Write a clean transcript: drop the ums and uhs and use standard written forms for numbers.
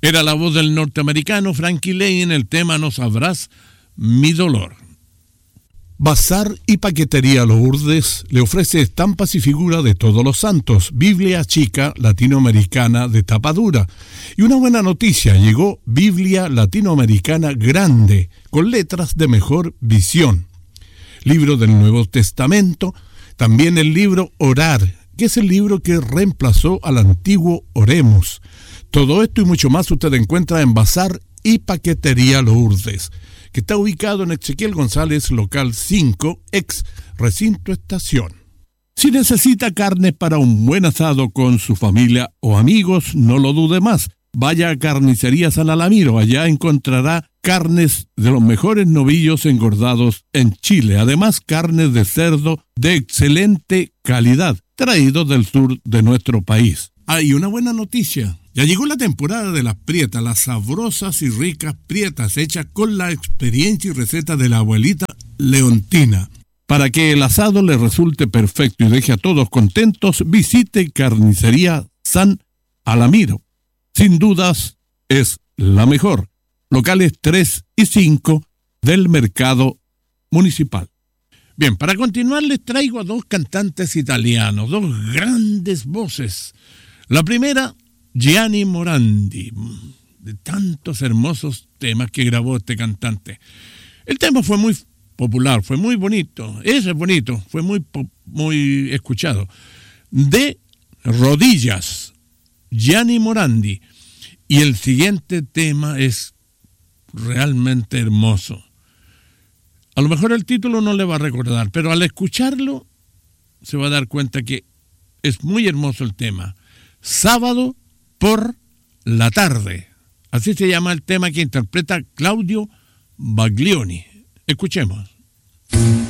Era la voz del norteamericano Frankie Lane en el tema No sabrás mi dolor. Bazar y Paquetería Lourdes le ofrece estampas y figuras de todos los santos, Biblia chica latinoamericana de tapa dura. Y una buena noticia, llegó Biblia latinoamericana grande, con letras de mejor visión. Libro del Nuevo Testamento, también el libro Orar, que es el libro que reemplazó al antiguo Oremos. Todo esto y mucho más usted encuentra en Bazar y Paquetería Lourdes, que está ubicado en Ezequiel González, local 5, ex Recinto Estación. Si necesita carne para un buen asado con su familia o amigos, no lo dude más. Vaya a Carnicería San Alamiro, allá encontrará carnes de los mejores novillos engordados en Chile. Además, carnes de cerdo de excelente calidad, traídos del sur de nuestro país. Hay una buena noticia. Ya llegó la temporada de las prietas, las sabrosas y ricas prietas hechas con la experiencia y receta de la abuelita Leontina. Para que el asado le resulte perfecto y deje a todos contentos, visite Carnicería San Alamiro. Sin dudas, es la mejor. Locales 3 y 5 del Mercado Municipal. Bien, para continuar les traigo a dos cantantes italianos, dos grandes voces. La primera, Gianni Morandi, de tantos hermosos temas que grabó este cantante. El tema fue muy popular, fue muy bonito, ese es bonito, fue muy escuchado. De rodillas, Gianni Morandi. Y el siguiente tema es realmente hermoso. A lo mejor el título no le va a recordar, pero al escucharlo se va a dar cuenta que es muy hermoso el tema. Sábado por la tarde. Así se llama el tema que interpreta Claudio Baglioni. Escuchemos.